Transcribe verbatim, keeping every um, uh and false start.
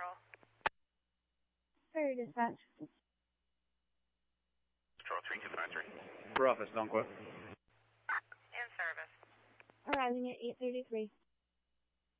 Patrol. Prairie Dispatch. Patrol three two five three. For office, Donquist. In service. Arriving at eight thirty-three.